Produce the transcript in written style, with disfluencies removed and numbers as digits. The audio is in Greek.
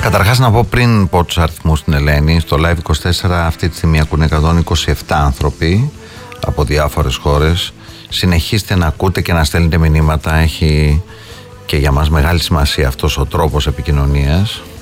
Καταρχάς να πω πριν πω τους αριθμούς στην Ελένη, στο Live24 αυτή τη στιγμή ακούνε 127 άνθρωποι από διάφορες χώρες. Συνεχίστε να ακούτε και να στέλνετε μηνύματα, έχει και για μας μεγάλη σημασία αυτός ο τρόπος επικοινωνίας.